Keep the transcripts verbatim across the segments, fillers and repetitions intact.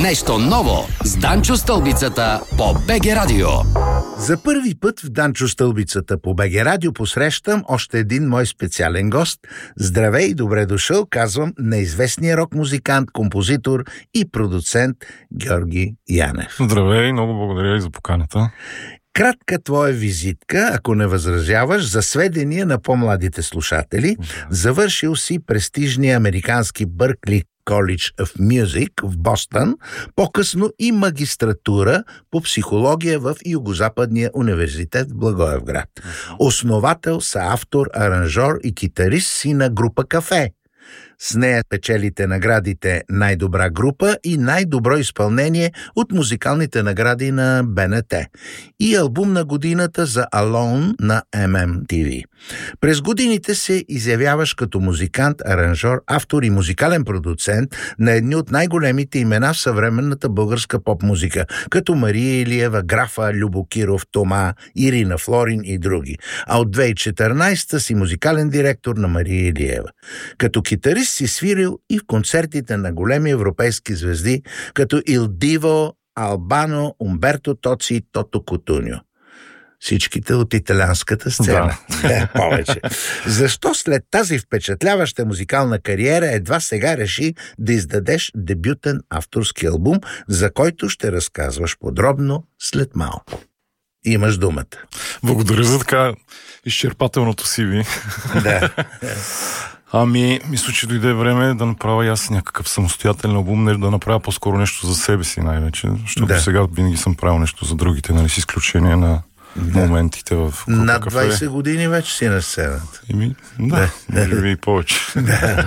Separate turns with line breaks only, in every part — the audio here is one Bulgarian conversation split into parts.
Нещо ново с Данчо Стълбицата по БГ Радио.
За първи път в Данчо Стълбицата по БГ Радио посрещам още един мой специален гост. Здравей и добре дошъл, казвам на известния рок-музикант, композитор и продуцент Георги Янев.
Здравей, много благодаря и за поканата.
Кратка твоя визитка, ако не възразяваш, за сведения на по-младите слушатели. Завършил си престижния американски Бъркли College of Music в Бостън, по-късно и магистратура по психология в Югозападния университет в Благоевград. Основател, съавтор, аранжор и китарист си на група Кафе. С нея печелите наградите най-добра група и най-добро изпълнение от музикалните награди на БНТ и албум на годината за Alone на Ем Ем Ти Ви. През годините се изявяваш като музикант, аранжор, автор и музикален продуцент на едни от най-големите имена в съвременната българска поп-музика, като Мария Илиева, Графа, Любо Киров, Тома, Ирина Флорин и други. А от две хиляди и четиринадесета си музикален директор на Мария Илиева. Като китарист си свирил и в концертите на големи европейски звезди, като Ил Диво, Албано, Умберто Тоци и Тото Кутуньо. Всичките от италианската сцена. Да. Повече. Защо след тази впечатляваща музикална кариера едва сега реши да издадеш дебютен авторски албум, за който ще разказваш подробно след малко? Имаш думата.
Благодаря за така изчерпателното си ви.
Да.
Ами, мисля, че дойде време да направя и аз някакъв самостоятелен албум, не да направя по-скоро нещо за себе си най-вече, защото да. Сега винаги съм правил нещо за другите, нали, с изключение на да. Моментите в група
Над
Кафе.
двайсет години вече си на сцената.
Ими, да, да. Може би и повече.
Да.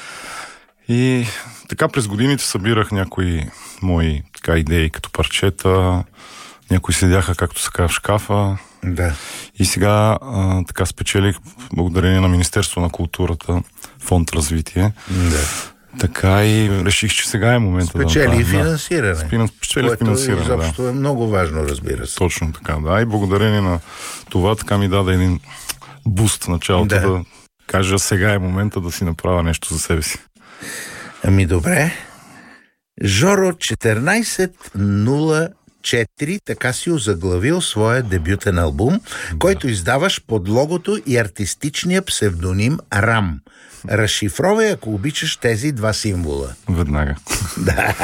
И така през годините събирах някои мои така идеи като парчета, някои седяха, както се казва, в шкафа.
Да.
И сега а, така спечелих, благодарение на Министерство на културата, фонд развитие.
Да.
Така и реших, че сега е момента
спечели
да
и финансиране.
Да. Спечели
което
финансиране,
изобщо
да.
е много важно, разбира се.
Точно така, да. И благодарение на това така ми даде един буст в началото да, да кажа, сега е момента да си направя нещо за себе си.
Ами добре. Жоро четиринадесет нула четири, така си озаглавил своя дебютен албум, да. Който издаваш под логото и артистичния псевдоним Рам. Разшифровай, ако обичаш, тези два символа.
Веднага.
Да.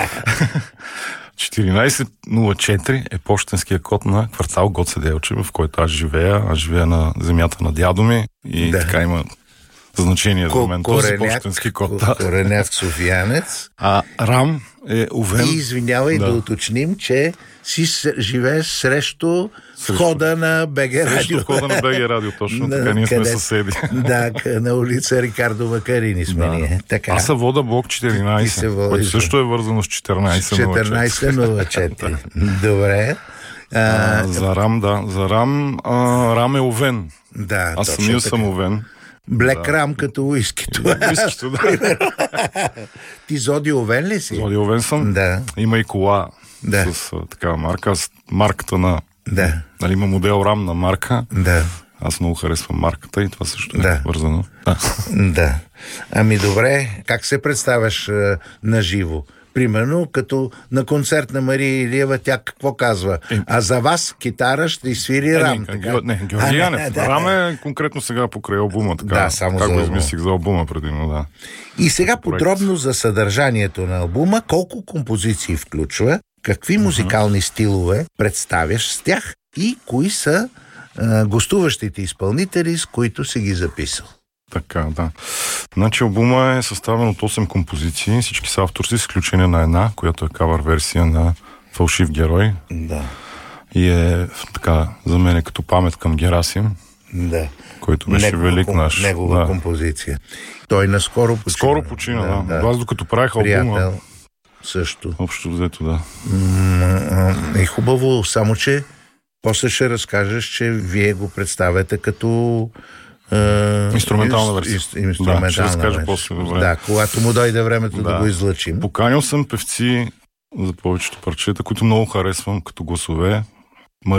четиринадесет нула четири е пощенския код на квартал Гоце Делчев, в който аз живея. Аз живея на земята на дядо ми и да. Така има значение за мен. Този пощенски код.
Кореняк софиянец.
А Рам е Овен.
И извинявай да, да уточним, че си живееш срещу входа на БГ Радио.
Срещу входа на БГ Радио, точно така, ние сме съседи.
Да, на улица Рикардо Макарини сме да. Ние. Така.
Аз се вода блок четиринадесет, което също е вързано с четиринадесет нула четири.
четиринадесет нула четири. Добре.
А, а, за Рам, да. За Рам, а, Рам е Овен.
Да,
аз самия съм Овен.
Блек
да.
Рам като уискито.
Уискито, да.
Ти Зоди Овен ли си?
Зоди Овен съм.
Да.
Има и кола
да.
С такава марка. Аз, марката на...
Да.
Нали, има модел Рам на марка.
Да.
Аз много харесвам марката и това също е
да.
Вързано. Да.
Да. Ами добре, как се представяш а, на живо? Примерно, като на концерт на Мария Илиева, тя какво казва? Е, а за вас китара ще свири е, Рам.
Не, така? не Георги Янев. Да, Рам е конкретно сега покрай албума. Така,
да, само
как
за
го измислих за албума предимно, да.
И сега подробно за съдържанието на албума, колко композиции включва, какви музикални стилове представяш с тях и кои са а, гостуващите изпълнители, с които си ги записал.
Така, да. Значи албума е съставен от осем композиции, всички са авторски, с изключение на една, която е кавър версия на Фалшив герой.
Да.
И е така, за мен е като памет към Герасим.
Да.
Който беше
негова,
велик наш.
Негова
да.
Композиция. Той наскоро почина.
Скоро почина, да. да. Аз докато правих албума.
Приятел също.
Общо взето, да.
Е хубаво, само че после ще разкажеш, че вие го представяте като Uh,
инструментална версия.
Инструментална
да, ще разкажа
версия.
после. Добре.
Да, когато му дойде времето да. да го излъчим.
Поканил съм певци за повечето парчета, които много харесвам като гласове.